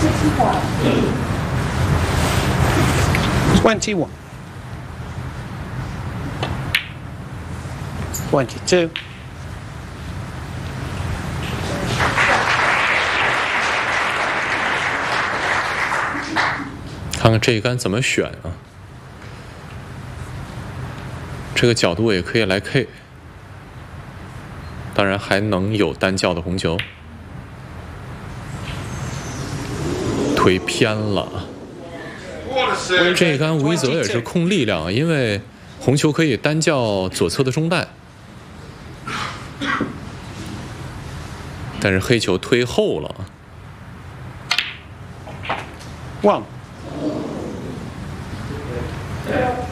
21. 22. 看看这一杆怎么选啊？这个角度也可以来 K， 当然还能有单叫的红球，推偏了。这一杆无疑则也是控力量，因为红球可以单叫左侧的中袋，但是黑球推后了。 1.